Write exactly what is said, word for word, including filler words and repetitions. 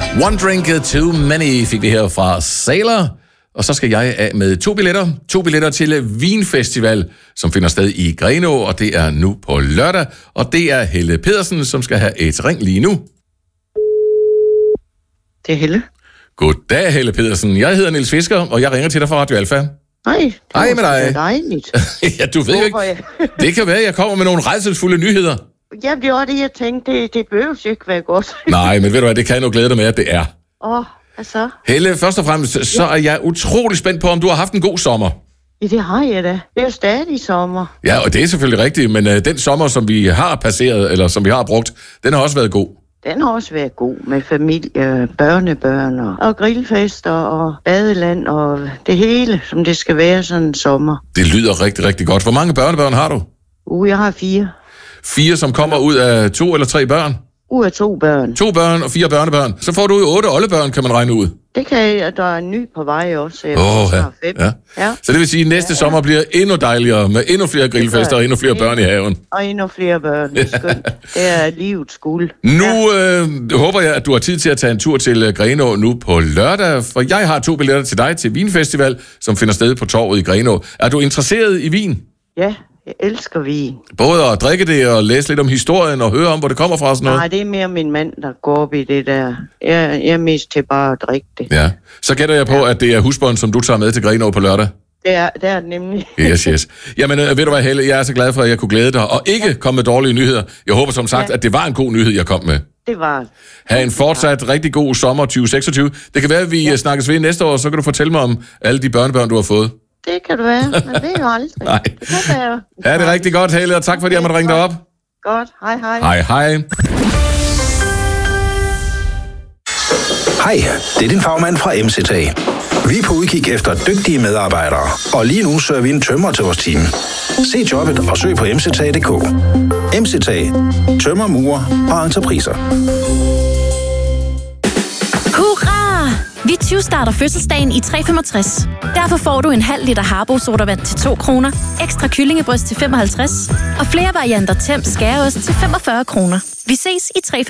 One drink too many fik vi her fra Sailor. Og så skal jeg af med to billetter. To billetter til Vinfestival, som finder sted i Grenaa, og det er nu på lørdag. Og det er Helle Pedersen, som skal have et ring lige nu. Det er Helle. Goddag, Helle Pedersen. Jeg hedder Niels Fisker, og jeg ringer til dig fra Radio Alfa. Hej. Hej med dig. Det er dejligt. Ja, du ved jo ikke. Det kan være, at jeg kommer med nogle rædselsfulde nyheder. Ja, det var det, jeg tænkte. Det, det behøves ikke være godt. Nej, men ved du hvad, det kan jeg nu glæde dig med, at det er. Åh, oh, altså. Helle, først og fremmest, så er jeg utrolig spændt på, om du har haft en god sommer. Ja, det har jeg da. Det er jo stadig sommer. Ja, og det er selvfølgelig rigtigt, men uh, den sommer, som vi har passeret, eller som vi har brugt, den har også været god. Den har også været god med familie, børnebørn og, og grillfester og badeland og det hele, som det skal være sådan en sommer. Det lyder rigtig, rigtig godt. Hvor mange børnebørn har du? Uh, jeg har fire. Fire, som kommer ud af to eller tre børn? Ud af to børn. To børn og fire børnebørn. Så får du jo otte oldebørn, kan man regne ud. Det kan jeg, der er en ny på vej også. Åh, oh, ja. Ja. Ja. Så det vil sige, at næste ja, ja. sommer bliver endnu dejligere, med endnu flere grillfester og endnu flere børn i haven. Og endnu flere børn. Det er, skønt. Det er livets guld. Nu ja. øh, håber jeg, at du har tid til at tage en tur til Grenaa nu på lørdag, for jeg har to billetter til dig til Vinfestival, som finder sted på torvet i Grenaa. Er du interesseret i vin? Ja. Jeg elsker vin. Både at drikke det og læse lidt om historien og høre om, hvor det kommer fra og sådan noget? Nej, det er mere min mand, der går op i det der. Jeg, jeg er mest til bare at drikke det. Ja. Så gætter jeg på, ja. at det er husbånd, som du tager med til Grenaa på lørdag? Det er det er nemlig. Yes, yes. Jamen, ved du hvad, Helle, jeg er så glad for, at jeg kunne glæde dig, og ikke ja. komme med dårlige nyheder. Jeg håber som sagt, ja. at det var en god nyhed, jeg kom med. Det var. Ha' en fortsat rigtig god sommer tyve seksogtyve. Det kan være, at vi ja. snakkes ved næste år, så kan du fortælle mig om alle de børnebørn, du har fået. Det kan du være, men det er jo aldrig. Nej. Det kan være. Ja, det er rigtig godt, Helle, og tak fordi jeg måtte ringe dig op. Godt, hej hej. Hej hej. Hej, det er din fagmand fra M C T A. Vi er på udkig efter dygtige medarbejdere, og lige nu søger vi en tømrer til vores team. Se jobbet og søg på m c t a punktum d k. M C T A. Tømrer, murer og entrepriser. Hurra! Vi tyve-starter fødselsdagen i tre femogtres. Derfor får du en halv liter Harbo sodavand til to kroner, ekstra kyllingebryst til femoghalvtreds og flere varianter Temp skæreost til femogfyrre kroner. Vi ses i tre